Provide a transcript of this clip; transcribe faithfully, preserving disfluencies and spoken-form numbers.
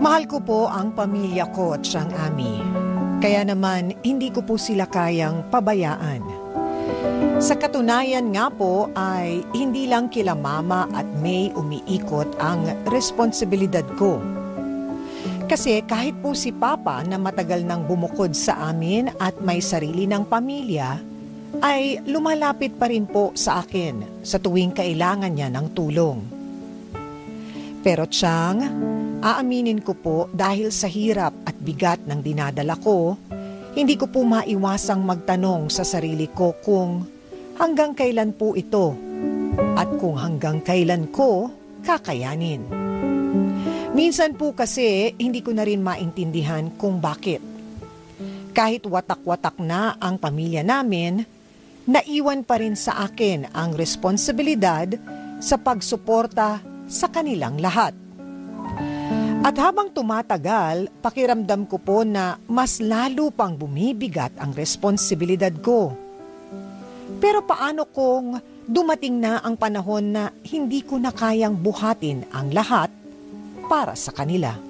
Mahal ko po ang pamilya ko at siyang Ami. Kaya naman, hindi ko po sila kayang pabayaan. Sa katunayan nga po ay hindi lang kila Mama at May umiikot ang responsibilidad ko. Kasi kahit po si Papa na matagal nang bumukod sa amin at may sarili ng pamilya, ay lumalapit pa rin po sa akin sa tuwing kailangan niya ng tulong. Pero Chang, aaminin ko po dahil sa hirap at bigat ng dinadala ko, hindi ko po maiwasang magtanong sa sarili ko kung hanggang kailan po ito at kung hanggang kailan ko kakayanin. Minsan po kasi hindi ko na rin maintindihan kung bakit. Kahit watak-watak na ang pamilya namin, naiwan pa rin sa akin ang responsibilidad sa pagsuporta sa kanilang lahat. At habang tumatagal, pakiramdam ko po na mas lalo pang bumibigat ang responsibilidad ko. Pero paano kung dumating na ang panahon na hindi ko na kayang buhatin ang lahat para sa kanila?